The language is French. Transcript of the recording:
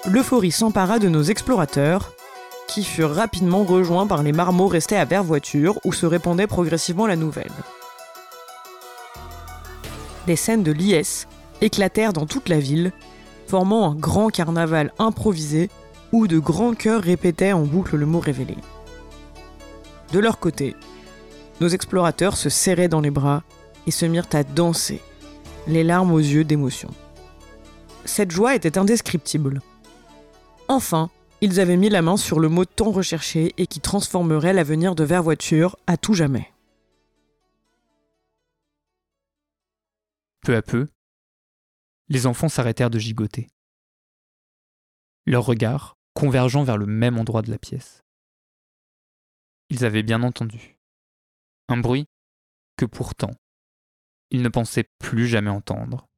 l'euphorie s'empara de nos explorateurs, qui furent rapidement rejoints par les marmots restés à Vervoiture, où se répandait progressivement la nouvelle. Des scènes de liesse éclatèrent dans toute la ville, formant un grand carnaval improvisé où de grands chœurs répétaient en boucle le mot révélé. De leur côté, nos explorateurs se serraient dans les bras et se mirent à danser, les larmes aux yeux d'émotion. Cette joie était indescriptible. Enfin, ils avaient mis la main sur le mot tant recherché et qui transformerait l'avenir de Vervoiture à tout jamais. Peu à peu, les enfants s'arrêtèrent de gigoter, leurs regards convergeant vers le même endroit de la pièce. Ils avaient bien entendu. Un bruit que pourtant, ils ne pensaient plus jamais entendre.